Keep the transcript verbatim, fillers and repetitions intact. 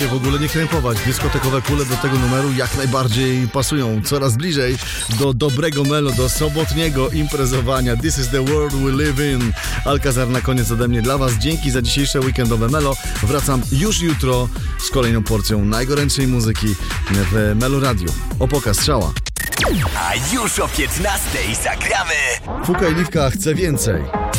się w ogóle nie krępować. Dyskotekowe kule do tego numeru jak najbardziej pasują. Coraz bliżej do dobrego melo, do sobotniego imprezowania. This is the world we live in. Alcazar na koniec ode mnie dla Was. Dzięki za dzisiejsze weekendowe melo. Wracam już jutro z kolejną porcją najgorętszej muzyki w Melo Radio. Opoka strzała. A już o piętnastej zagramy. Fuka i Liwka chce więcej.